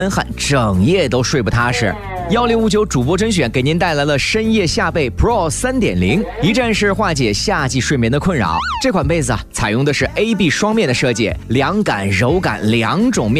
汗，整夜都睡不踏实。1059主播甄选给您带来了深夜夏被 Pro 3.0，一站式化解夏季睡眠的困扰。这款被子采用的是 AB 双面的设计，凉感、柔感两种面。